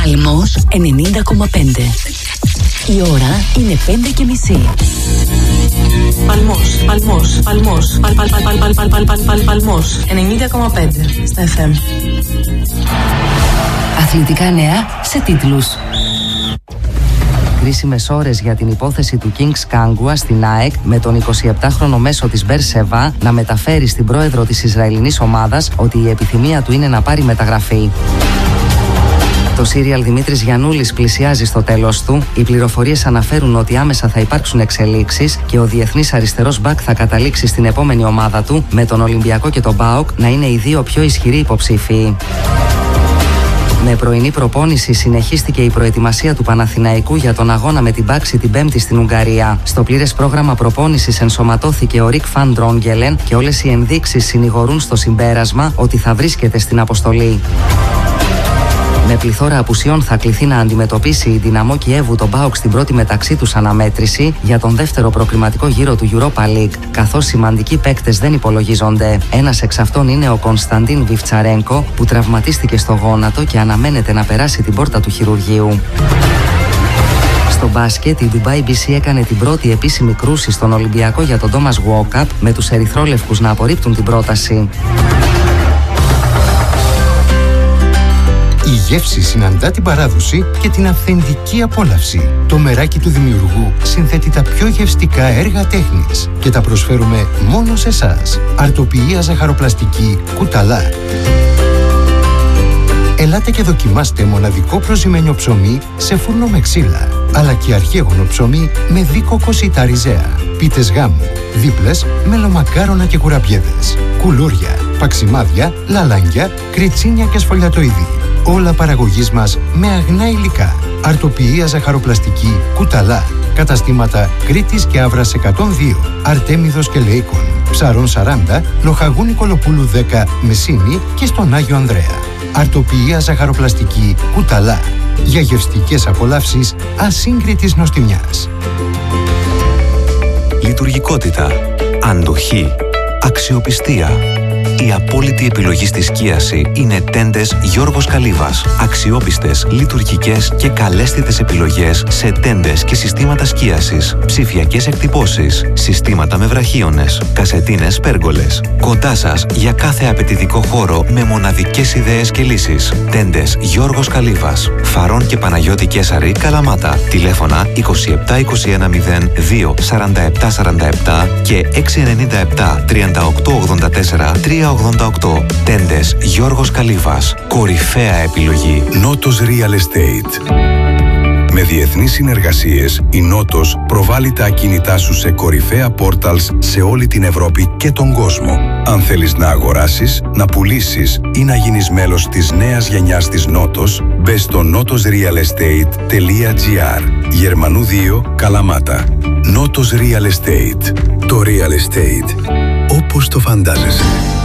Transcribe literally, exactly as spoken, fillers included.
Παλμός ενενήντα κόμμα πέντε. Η ώρα είναι πέντε και μισή. Παλμός, Παλμός, Παλμός, Παλ, Παλ, Παλ, Παλ, Παλ, Παλ, Παλ, Παλ, Παλμός ενενήντα κόμμα πέντε στα εφ εμ. Αθλητικά νέα σε τίτλους. Κρίσιμες ώρες για την υπόθεση του Kings Kangua στην ΑΕΚ, με τον εικοσιεπτάχρονο μέσο της Μπερσεβά να μεταφέρει στην πρόεδρο της Ισραηλινής ομάδας ότι η επιθυμία του είναι να πάρει μεταγραφή. Το σύριαλ Δημήτρης Γιαννούλης πλησιάζει στο τέλος του. Οι πληροφορίες αναφέρουν ότι άμεσα θα υπάρξουν εξελίξεις και ο διεθνής αριστερός μπακ θα καταλήξει στην επόμενη ομάδα του, με τον Ολυμπιακό και τον ΠΑΟΚ να είναι οι δύο πιο ισχυροί υποψήφοι. Με πρωινή προπόνηση συνεχίστηκε η προετοιμασία του Παναθηναϊκού για τον αγώνα με την Πάξη την Πέμπτη στην Ουγγαρία. Στο πλήρες πρόγραμμα προπόνησης ενσωματώθηκε ο Ρικ Φαν Ντρόγγελεν και όλες οι ενδείξεις συνηγορούν στο συμπέρασμα ότι θα βρίσκεται στην αποστολή. Με πληθώρα απουσιών θα κληθεί να αντιμετωπίσει η Δυναμό Κιέβου τον ΠΑΟΚ στην πρώτη μεταξύ τους αναμέτρηση για τον δεύτερο προκριματικό γύρο του Europa League, καθώς σημαντικοί παίκτες δεν υπολογίζονται. Ένας εξ αυτών είναι ο Κωνσταντίν Βιφτσαρένκο, που τραυματίστηκε στο γόνατο και αναμένεται να περάσει την πόρτα του χειρουργείου. Στο μπάσκετ, η Dubai μπι σι έκανε την πρώτη επίσημη κρούση στον Ολυμπιακό για τον Thomas Walkup, με τους ερυθρόλευκους να απορρίπτουν την πρόταση. Η γεύση συναντά την παράδοση και την αυθεντική απόλαυση. Το μεράκι του δημιουργού συνθέτει τα πιο γευστικά έργα τέχνης και τα προσφέρουμε μόνο σε εσάς. Αρτοποιία ζαχαροπλαστική Κουταλά. Ελάτε και δοκιμάστε μοναδικό προζυμένιο ψωμί σε φούρνο με ξύλα, αλλά και αρχαίγωνο ψωμί με δίκοκο σιτά ριζέα, πίτες γάμου, δίπλες με λομακάρονα και κουραμπιέδες, κουλούρια, παξιμάδια, λαλάνγκια, κριτσίνια και σφολιατοειδή. Όλα παραγωγής μας με αγνά υλικά. Αρτοποιία ζαχαροπλαστική Κουταλά. Καταστήματα Κρήτης και Αύρας εκατόν δύο, Αρτέμιδος και Λεϊκών, Ψαρών σαράντα, Λοχαγού Νικολοπούλου δέκα, Μεσίνη και στον Άγιο Ανδρέα. Αρτοποιία ζαχαροπλαστική Κουταλά. Για γευστικές απολαύσεις ασύγκριτης νοστιμιάς. Λειτουργικότητα, αντοχή, αξιοπιστία. Η απόλυτη επιλογή στη σκίαση είναι τέντες Γιώργος Καλύβας. Αξιόπιστες, λειτουργικές και καλέσθητες επιλογές σε τέντες και συστήματα σκίασης, ψηφιακές εκτυπώσεις, συστήματα με βραχίονες, κασετίνες πέργολες. Κοντά σας για κάθε απαιτητικό χώρο με μοναδικές ιδέες και λύσεις. Τέντες Γιώργος Καλύβας. Φαρών και Παναγιώτη Κέσαρη, Καλαμάτα. Τηλέφωνα είκοσι επτά είκοσι ένα μηδέν δύο σαράντα επτά σαράντα επτά και έξι εννιά επτά τριάντα οκτώ ογδόντα τέσσερα τριακόσια ογδόντα οκτώ. Τέντες Γιώργος Καλύβας. Κορυφαία επιλογή. Νότος Real Estate. Με διεθνείς συνεργασίες, η Νότος προβάλλει τα ακίνητά σου σε κορυφαία πόρταλς σε όλη την Ευρώπη και τον κόσμο. Αν θέλεις να αγοράσεις, να πουλήσεις ή να γίνεις μέλος της νέας γενιάς της Νότος, μπες στο νότος ριαλ εστέιτ τελεία τζι άρ. Γερμανού δύο, Καλαμάτα. Νότος Real Estate. Το Real Estate όπως το φαντάζεσαι.